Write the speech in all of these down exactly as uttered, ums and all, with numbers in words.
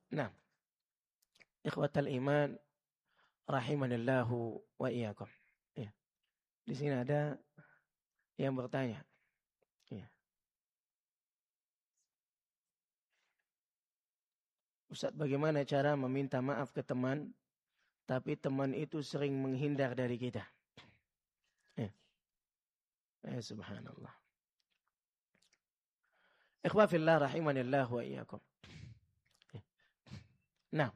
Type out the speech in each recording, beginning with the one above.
Nah, ikhwatal iman rahimanillahu wa iyyakum. Ya. Di sini ada yang bertanya. Ya. Ustaz, bagaimana cara meminta maaf ke teman tapi teman itu sering menghindar dari kita? Ya. Eh, subhanallah. Ikhwa fillah rahimanillahu wa iyyakum. Ya. Nah,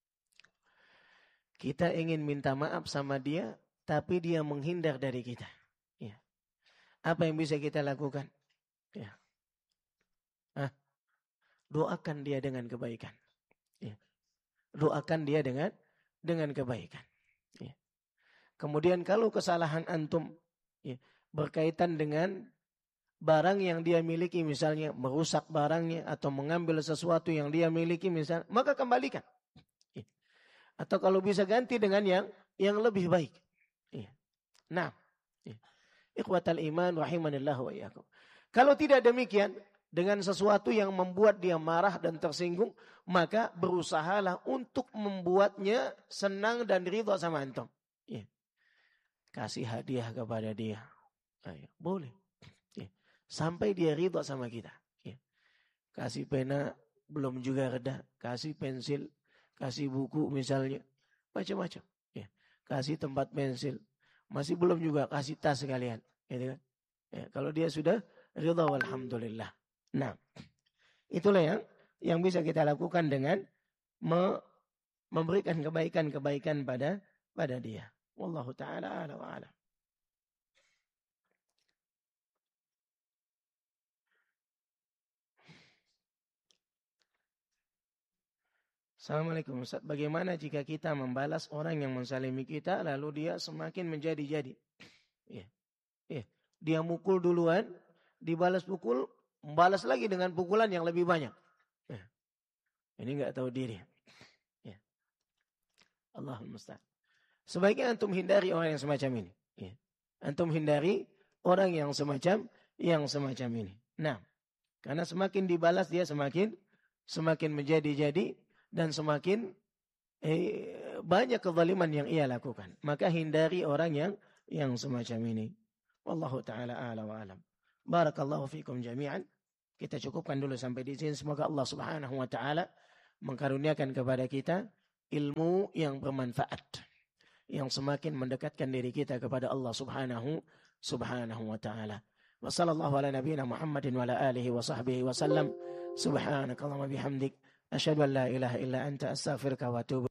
kita ingin minta maaf sama dia, tapi dia menghindar dari kita. Ya. Apa yang bisa kita lakukan? Ya. Hah? Doakan dia dengan kebaikan. Ya. Doakan dia dengan dengan kebaikan. Ya. Kemudian kalau kesalahan antum ya, berkaitan dengan barang yang dia miliki, misalnya merusak barangnya atau mengambil sesuatu yang dia miliki, misalnya, maka kembalikan. Atau kalau bisa ganti dengan yang yang lebih baik. Ya. Nah, ya. Ikhwatal iman rahimanillahu wa iyyakum. Kalau tidak demikian, dengan sesuatu yang membuat dia marah dan tersinggung, maka berusahalah untuk membuatnya senang dan ridha sama antum. Ya. Kasih hadiah kepada dia. Ayo, boleh. Ya. Sampai dia ridha sama kita. Ya. Kasih pena belum juga reda, kasih pensil, kasih buku misalnya, macam-macam. Ya. Kasih tempat pensil, masih belum juga kasih tas sekalian. Gitu kan? Ya. Kalau dia sudah ridha, walhamdulillah. Nah, itulah yang yang bisa kita lakukan dengan me, memberikan kebaikan-kebaikan pada pada dia. Wallahu taala a'lam wa a'lam. Assalamualaikum Ustaz. Bagaimana jika kita membalas orang yang mensalimi kita lalu dia semakin menjadi-jadi? Ya. Ya. Dia mukul duluan, dibalas pukul, membalas lagi dengan pukulan yang lebih banyak. Ya. Ini enggak tahu diri. Ya. Allahumma musta'an. Sebaiknya antum hindari orang yang semacam ini. Ya. Antum hindari orang yang semacam yang semacam ini. Nah, karena semakin dibalas dia semakin semakin menjadi-jadi dan semakin eh, banyak kezaliman yang ia lakukan. Maka hindari orang yang yang semacam ini. Wallahu taala a'la wa alam. Barakallahu fikum jami'an. Kita cukupkan dulu sampai di sini. Semoga Allah Subhanahu wa taala mengkaruniakan kepada kita ilmu yang bermanfaat, yang semakin mendekatkan diri kita kepada Allah Subhanahu Subhanahu wa taala. Wa sallallahu ala nabiyyina Muhammadin wa ala alihi wa sahbihi wa sallam. Subhanakallahumma bihamdik asyhadu an la ilaha illa anta astaghfiruka wa atubu.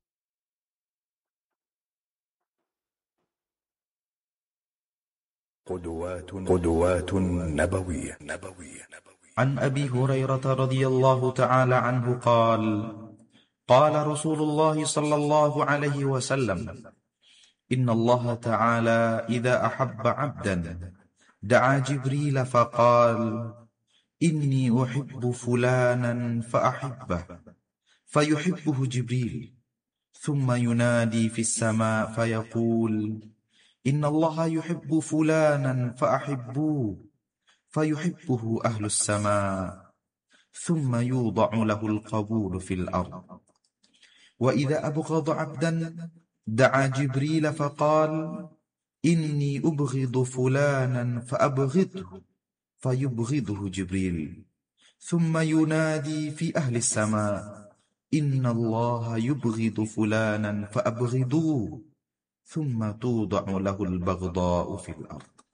قدوات قدوات نبوية نبوية عن أبي هريرة رضي الله تعالى عنه قال قال رسول الله صلى الله عليه وسلم إن الله تعالى إذا أحب عبدا دعا جبريل فقال إني أحب فلانا فأحبه فيحبه جبريل ثم ينادي في السماء فيقول إن الله يحب فلانا فأحبوه فيحبه أهل السماء ثم يوضع له القبول في الأرض وإذا أبغض عبدا دعا جبريل فقال إني أبغض فلانا فأبغضه فيبغضه جبريل ثم ينادي في أهل السماء إن الله يبغض فلانا فأبغضوه ثم توضع له البغضاء في الأرض.